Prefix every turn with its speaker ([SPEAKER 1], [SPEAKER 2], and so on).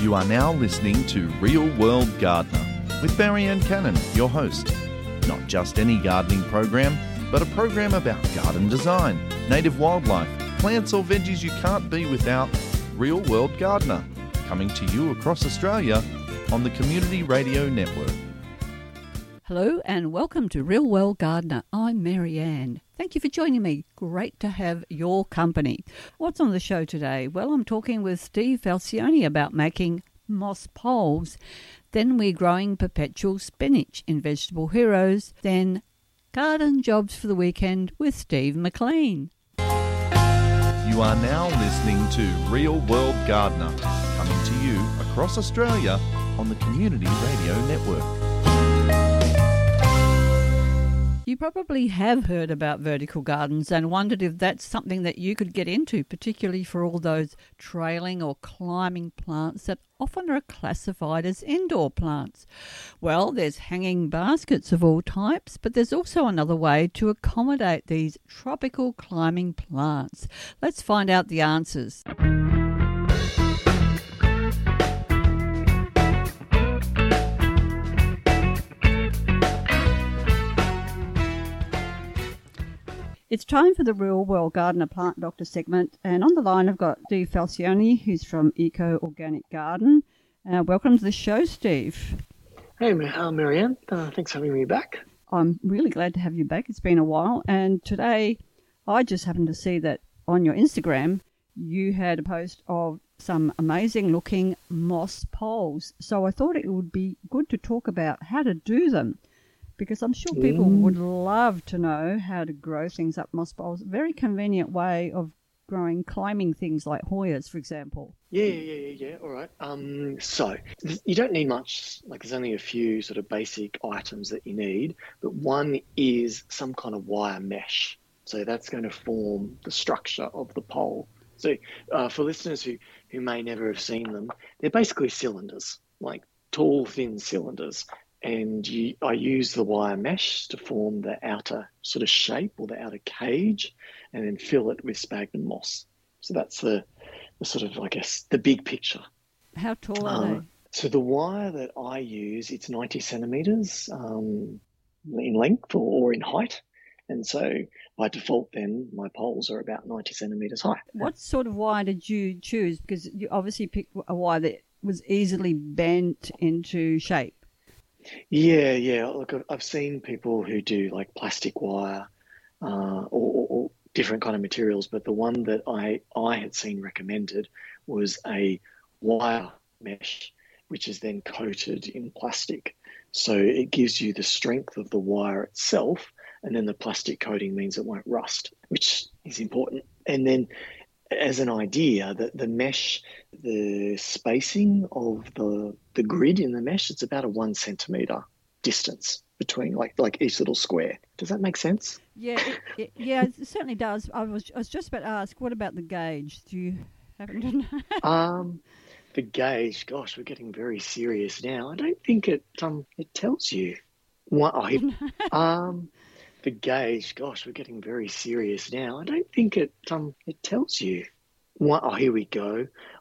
[SPEAKER 1] You are now listening to Real World Gardener with Marianne Cannon, your host. Not just any gardening program, but a program about garden design, native wildlife, plants or veggies you can't be without. Real World Gardener, coming to you across Australia on the Community Radio Network.
[SPEAKER 2] Hello and welcome to Real World Gardener. I'm Marianne. Thank you for joining me. Great to have your company. What's on the show today? Well, I'm talking with Steve Falcioni about making moss poles. Then we're growing perpetual spinach in Vegetable Heroes. Then garden jobs for the weekend with Steve McLean.
[SPEAKER 1] You are now listening to Real World Gardener, coming to you across Australia on the Community Radio Network.
[SPEAKER 2] You probably have heard about vertical gardens and wondered if that's something that you could get into, particularly for all those trailing or climbing plants that often are classified as indoor plants. Well, there's hanging baskets of all types, but there's also another way to accommodate these tropical climbing plants. Let's find out the answers. It's time for the Real World Gardener Plant Doctor segment, and on the line I've got Steve Falcioni, who's from Eco Organic Garden. Welcome to the show, Steve.
[SPEAKER 3] Hey, Marianne. Thanks for having me back.
[SPEAKER 2] I'm really glad to have you back. It's been a while, and today I just happened to see that on your Instagram you had a post of some amazing-looking moss poles. So I thought it would be good to talk about how to do them, because I'm sure people would love to know how to grow things up moss poles. A very convenient way of growing climbing things like Hoyas, for example.
[SPEAKER 3] Yeah. All right. So you don't need much. Like, there's only a few sort of basic items that you need, but one is some kind of wire mesh. So that's going to form the structure of the pole. So for listeners who may never have seen them, they're basically cylinders, like tall, thin cylinders. And I use the wire mesh to form the outer sort of shape or the outer cage, and then fill it with sphagnum moss. So that's the sort of, I guess, the big picture.
[SPEAKER 2] How tall are they?
[SPEAKER 3] So the wire that I use, it's 90 centimetres in length or in height. And so by default then, my poles are about 90 centimetres high.
[SPEAKER 2] What sort of wire did you choose? Because you obviously picked a wire that was easily bent into shape.
[SPEAKER 3] Yeah. Look, I've seen people who do like plastic wire or different kind of materials, but the one that I had seen recommended was a wire mesh, which is then coated in plastic. So it gives you the strength of the wire itself, and then the plastic coating means it won't rust, which is important. And then, as an idea, the mesh, the spacing of the grid in the mesh, it's about a 1 centimetre distance between like each little square. Does that make sense?
[SPEAKER 2] Yeah, it certainly does. I was just about to ask, what about the gauge? Do you happen to know?
[SPEAKER 3] The gauge, gosh, we're getting very serious now. I don't think it tells you. The gauge, gosh, we're getting very serious now. I don't think it tells you. Here we go.